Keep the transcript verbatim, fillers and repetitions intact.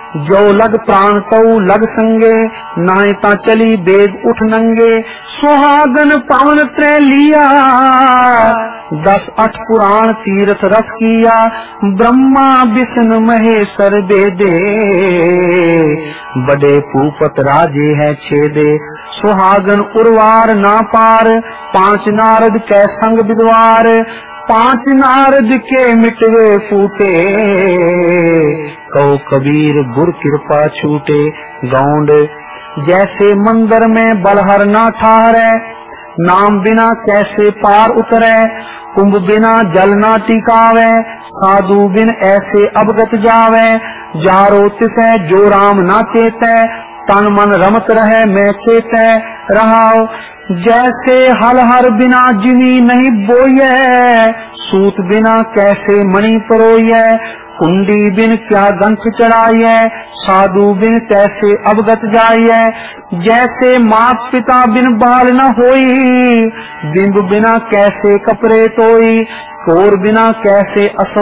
जो लग प्राण तऊ लग संगे, नाय ता चली बेग उठ नंगे। सुहागन पावन त्रय लिया, दस अठ पुराण तीर्थ रस किया। ब्रह्मा विष्णु महेश्वर बेदे, बड़े भूपत राजे है छेदे। सुहागन उर्वार ना पार, पांच नारद कै संग विद्वार। पांच नारद के मिटवे फूटे, कहो कबीर गुर कृपा छूटे। गौंड जैसे मंदिर में बलहर ना ठहरे, नाम बिना कैसे पार उतरे। कुंभ बिना जल ना टिकावे, साधु बिन ऐसे अवगत जावे। जारो तिसै जो राम ना चेतै, तन मन रमत रहे मैं चेतै रहाओ। जैसे हल हर बिना जिमी नहीं बोये, सूत बिना कैसे मणि परोये। कुंडी बिन क्या गंठ चढ़ाइए, साधु बिन कैसे अवगत जाइए। जैसे मात पिता बिन बाल न होई, बिंब बिना कैसे कपड़े तोई। कोर बिना कैसे असो